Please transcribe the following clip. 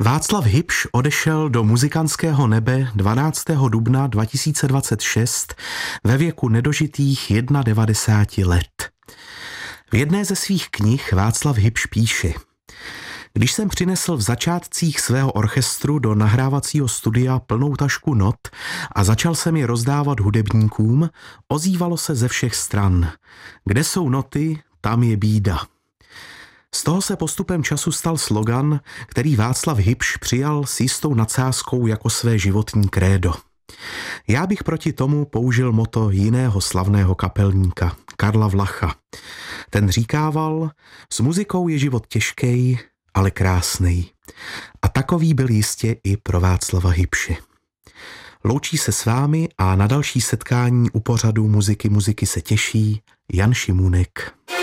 Václav Hybš odešel do muzikantského nebe 12. dubna 2026 ve věku nedožitých 91 let. V jedné ze svých knih Václav Hybš píše: Když jsem přinesl v začátcích svého orchestru do nahrávacího studia plnou tašku not a začal jsem je rozdávat hudebníkům, ozývalo se ze všech stran: Kde jsou noty, tam je bída. Z toho se postupem času stal slogan, který Václav Hybš přijal s jistou nadsázkou jako své životní krédo. Já bych proti tomu použil motto jiného slavného kapelníka, Karla Vlacha. Ten říkával: s muzikou je život těžký, ale krásnej. A takový byl jistě i pro Václava Hybše. Loučí se s vámi a na další setkání u pořadu Muziky se těší Jan Šimůnek.